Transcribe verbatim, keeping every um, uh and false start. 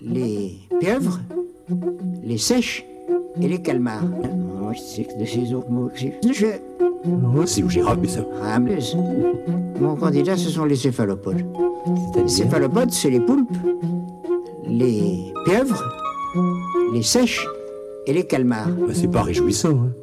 les pieuvres, les sèches et les calmars. Moi, je sais que de ces autres mots que j'ai... Je... Moi, c'est où j'ai rappelé ça. Ramleuse. Mon candidat, ce sont les céphalopodes. Les céphalopodes, c'est les poulpes, les pieuvres, les sèches et les calmars. Bah, c'est pas réjouissant, hein.